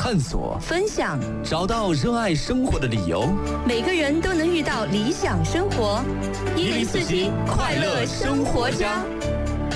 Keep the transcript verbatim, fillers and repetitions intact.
探索、 分享， 找到热爱生活的理由。 每个人都能遇到理想生活。一零四七快乐生活家。